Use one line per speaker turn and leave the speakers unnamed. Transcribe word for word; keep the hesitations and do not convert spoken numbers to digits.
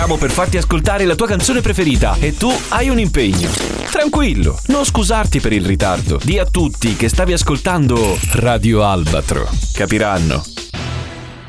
Siamo per farti ascoltare la tua canzone preferita e tu hai un impegno. Tranquillo, non scusarti per il ritardo. Di a tutti che stavi ascoltando Radio Albatro. Capiranno.